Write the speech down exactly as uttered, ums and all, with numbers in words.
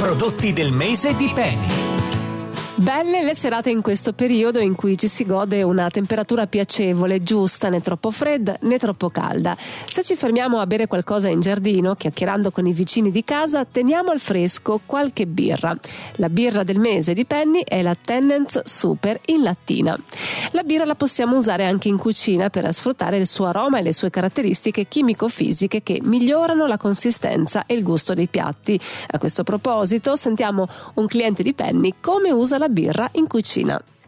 Prodotti del mese di Penny. Belle le serate in questo periodo in cui ci si gode una temperatura piacevole, giusta, né troppo fredda né troppo calda. Se ci fermiamo a bere qualcosa in giardino, chiacchierando con i vicini di casa, teniamo al fresco qualche birra. La birra del mese di Penny è la Tennent's Super in lattina. La birra la possiamo usare anche in cucina per sfruttare il suo aroma e le sue caratteristiche chimico-fisiche che migliorano la consistenza e il gusto dei piatti. A questo proposito sentiamo un cliente di Penny come usa la birra in cucina.